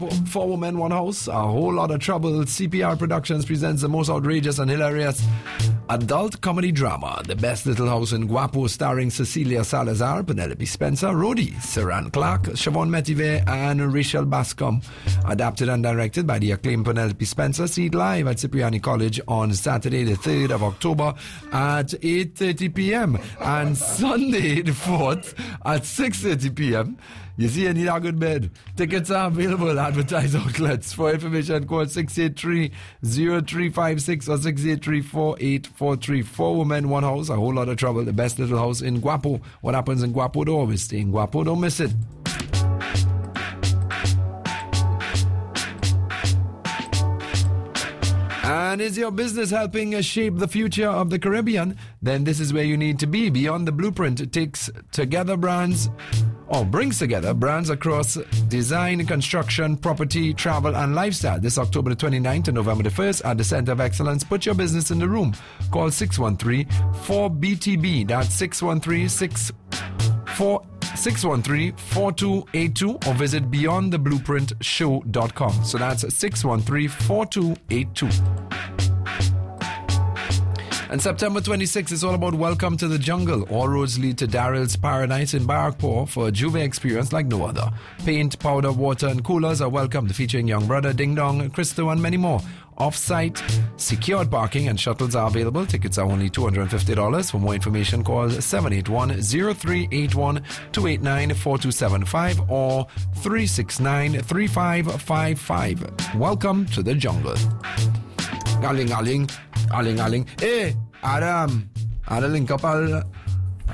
Four Women, One House, a whole lot of trouble. CPR Productions presents the most outrageous and hilarious adult comedy drama, The Best Little House in Guapo, starring Cecilia Salazar, Penelope Spencer, Rhodey, Saran Clark, Siobhan Metiver, and Rachel Bascom. Adapted and directed by the acclaimed Penelope Spencer. See it live at Cipriani College on Saturday the 3rd of October at 8:30 p.m. and Sunday the 4th at 6:30 p.m. You see, you need a good bed. Tickets are available at advertised outlets. For information, call 683-0356 or 683-4843. Four Women, One House, a whole lot of trouble. The Best Little House in Guapo. What happens in Guapo, don't always stay in Guapo. Don't miss it. And is your business helping shape the future of the Caribbean? Then this is where you need to be. Beyond the Blueprint, it brings together brands across design, construction, property, travel, and lifestyle. This October the 29th to November the 1st at the Center of Excellence. Put your business in the room. Call 613-4BTB. That's 613-4282 or visit beyondtheblueprintshow.com. So that's 613-4282. And September 26th is all about Welcome to the Jungle. All roads lead to Daryl's Paradise in Barrackpore for a Juve experience like no other. Paint, powder, water, and coolers are welcomed, featuring Young Brother, Ding Dong, Christo, and many more. Off-site, secured parking and shuttles are available. Tickets are only $250. For more information, call 781-0381, 289-4275 or 369-3555. Welcome to the jungle. Aling. Hey, Adam. Ada link up